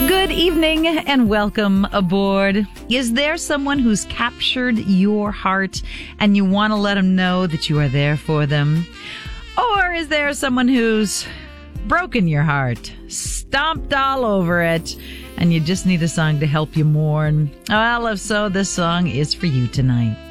Good evening and welcome aboard. Is there someone who's captured your heart and you want to let them know that you are there for them? Or is there someone who's broken your heart, stomped all over it, and you just need a song to help you mourn? Well, if so, this song is for you tonight.